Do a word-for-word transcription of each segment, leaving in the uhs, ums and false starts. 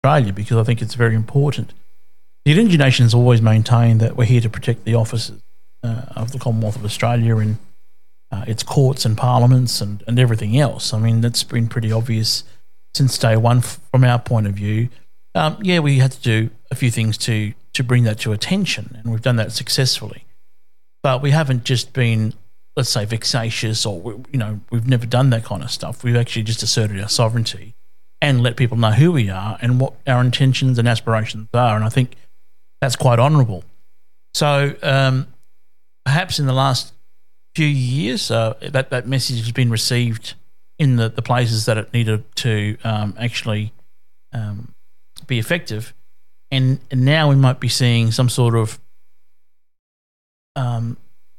Australia, because I think it's very important. The Indigenous Nation has always maintained that we're here to protect the offices uh, of the Commonwealth of Australia in uh, its courts and parliaments and, and everything else. I mean, that's been pretty obvious since day one f- from our point of view. Um, yeah, we had to do a few things to to bring that to attention, and we've done that successfully. But we haven't just been, let's say, vexatious, or, you know, we've never done that kind of stuff. We've actually just asserted our sovereignty and let people know who we are and what our intentions and aspirations are, and I think that's quite honourable. So um, perhaps in the last few years, uh, that, that message has been received in the, the places that it needed to um, actually um, be effective. And, and now we might be seeing some sort of um,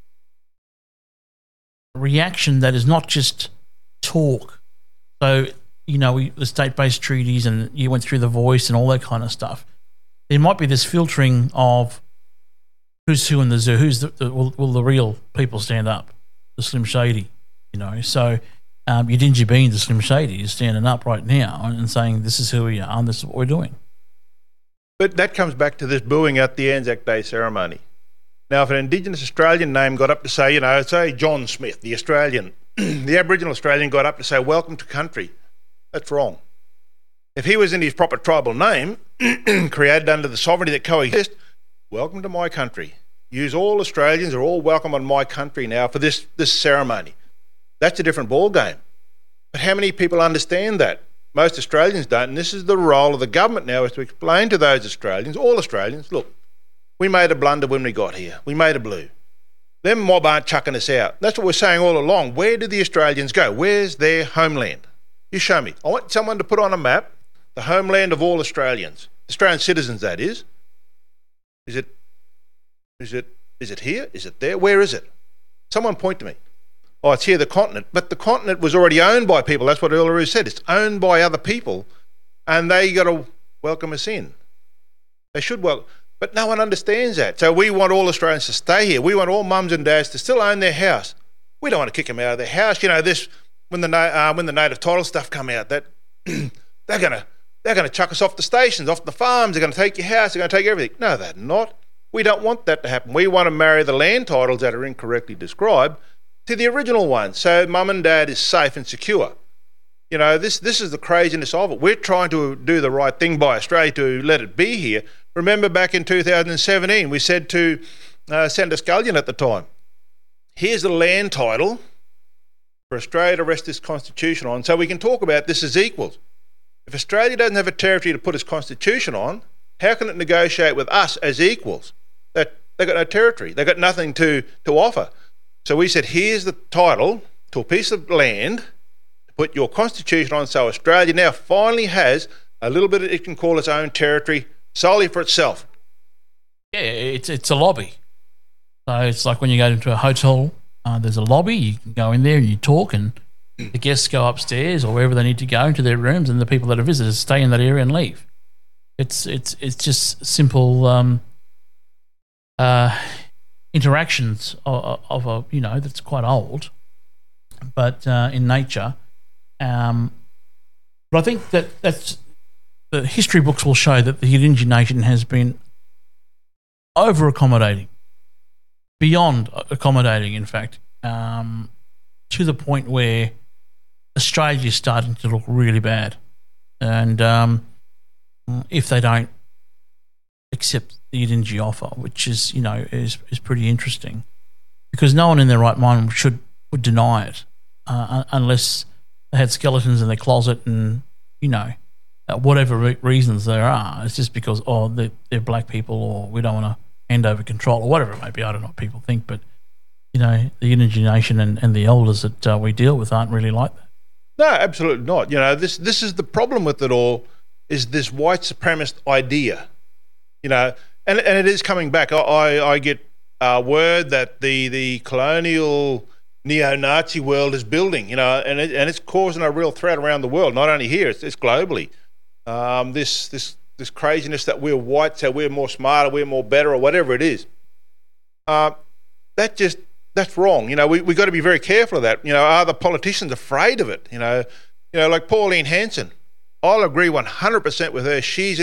reaction that is not just talk. So, you know, we, the state-based treaties, and you went through the voice and all that kind of stuff. There might be this filtering of who's who in the zoo. Who's the, the will, will the real people stand up? The Slim Shady, you know. So um, your Dingy Beans, the Slim Shady, is standing up right now and saying, this is who we are and this is what we're doing. But that comes back to this booing at the Anzac Day ceremony. Now, if an Indigenous Australian name got up to say, you know, say John Smith, the Australian, the Aboriginal Australian got up to say, welcome to country, that's wrong. If he was in his proper tribal name, created under the sovereignty that coexists, welcome to my country. Use all Australians are all welcome on my country now for this, this ceremony. That's a different ball game. But how many people understand that? Most Australians don't, and this is the role of the government now, is to explain to those Australians, all Australians, look, we made a blunder when we got here. We made a blue. Them mob aren't chucking us out. That's what we're saying all along. Where did the Australians go? Where's their homeland? You show me. I want someone to put on a map the homeland of all Australians, Australian citizens, that is. Is it, is it, is it here? Is it there? Where is it? Someone point to me. Oh, it's here, the continent. But the continent was already owned by people. That's what Uluru said. It's owned by other people, and they got to welcome us in. They should welcome. But no one understands that. So we want all Australians to stay here. We want all mums and dads to still own their house. We don't want to kick them out of their house. You know, this when the uh, when the native title stuff come out, that they're gonna they're gonna chuck us off the stations, off the farms. They're gonna take your house. They're gonna take everything. No, they're not. We don't want that to happen. We want to marry the land titles that are incorrectly described to the original ones, so mum and dad is safe and secure. You know, this this is the craziness of it. We're trying to do the right thing by Australia to let it be here. Remember back in two thousand seventeen, we said to uh, Senator Scullion at the time, here's the land title for Australia to rest this constitution on, so we can talk about this as equals. If Australia doesn't have a territory to put its constitution on, how can it negotiate with us as equals? That they've got no territory. They've got nothing to, to offer. So we said, here's the title to a piece of land to put your constitution on, so Australia now finally has a little bit of, it can call its own territory solely for itself. Yeah, it's it's a lobby. So it's like when you go into a hotel, uh, there's a lobby, you can go in there and you talk, and the guests go upstairs or wherever they need to go into their rooms, and the people that are visitors stay in that area and leave. It's it's it's just simple um, uh, interactions of, of a, you know, that's quite old, but uh, in nature. Um, but I think that that's the history books will show that the Indigenous nation has been over accommodating, beyond accommodating, in fact, um, to the point where Australia is starting to look really bad, and um, if they don't accept the Indigenous offer, which is, you know, is is pretty interesting, because no one in their right mind should would deny it uh, unless they had skeletons in their closet and, you know, uh, whatever re- reasons there are. It's just because, oh, they're, they're black people, or we don't want to hand over control, or whatever it may be. I don't know what people think, but, you know, the Indigenous nation and, and the elders that uh, we deal with aren't really like that. No, absolutely not. You know, this this is the problem with it all, is this white supremacist idea. You know, and and it is coming back. I I, I get uh, word that the the colonial neo-Nazi world is building. You know, and it, and it's causing a real threat around the world. Not only here, it's, it's globally. Um, this this this craziness that we're white, so we're more smarter, we're more better, or whatever it is. Uh, that just that's wrong. You know, we we got to be very careful of that. You know, are the politicians afraid of it? You know, you know, like Pauline Hanson. I'll agree one hundred percent with her. She's